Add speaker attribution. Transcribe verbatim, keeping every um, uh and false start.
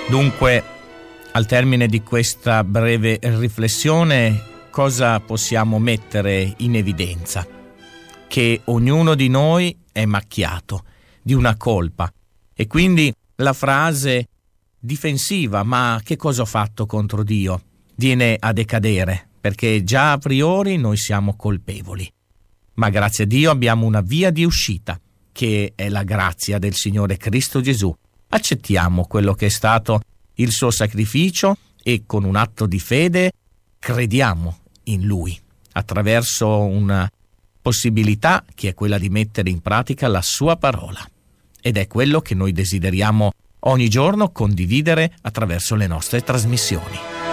Speaker 1: Dunque, al termine di questa breve riflessione, cosa possiamo mettere in evidenza? Che ognuno di noi è macchiato di una colpa, e quindi la frase difensiva "ma che cosa ho fatto contro Dio?" viene a decadere, perché già a priori noi siamo colpevoli. Ma grazie a Dio abbiamo una via di uscita, che è la grazia del Signore Cristo Gesù. Accettiamo quello che è stato il suo sacrificio e con un atto di fede crediamo in Lui, attraverso una possibilità che è quella di mettere in pratica la sua parola. Ed è quello che noi desideriamo ogni giorno condividere attraverso le nostre trasmissioni.